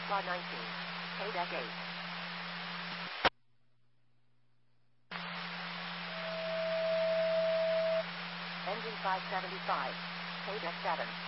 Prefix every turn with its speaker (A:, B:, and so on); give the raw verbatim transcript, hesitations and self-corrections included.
A: Law nineteen. K-Deck eight. Engine five seventy-five. K-Deck seven.